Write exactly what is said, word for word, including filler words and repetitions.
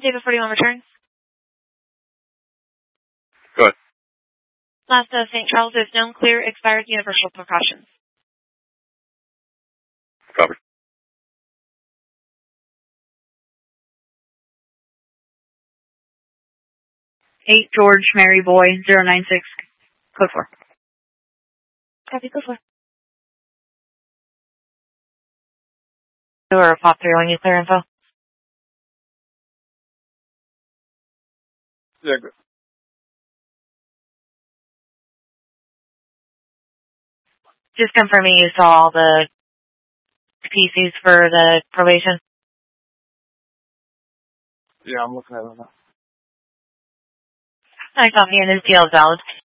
David forty-one returns. Good. Last of Saint Charles is known, clear, expired, universal precautions. Covered. eight George Mary Boy, zero nine six, code four. Copy, go for. Or pop three when you clear info. Yeah, good. Just confirming you saw all the P Cs for the probation. Yeah, I'm looking at it now. I copy and his deal is valid.